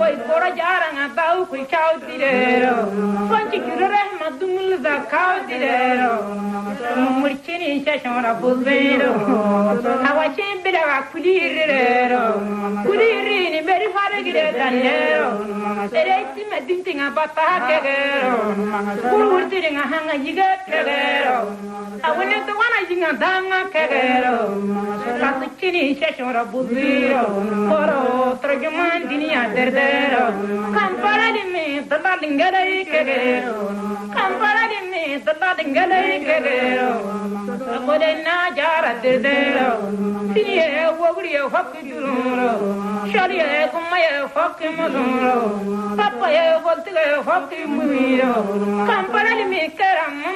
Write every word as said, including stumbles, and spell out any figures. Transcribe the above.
Koi kora jarang atau koi kau direro. Konci kirare madumul da kau direro. Mumurchini shashora buzero. Hawashin bila kudirero. Kudirini beri fare gire danero. Ereti medintinga bata kegero. Kururtiringa hanga yiga kegero. Awune to wana jinga danga kegero. Kasuchini shashora buzero. Koro trojuman dinia derdero. Kampara di me dalla dingere kegero. Kampara di me dalla dingere kegero. Kode na jara derdero. Finiye wogriye fakiduro. Shariye kumaye fakimuro. Papa ye voltige fakimuro. Kampara di me keram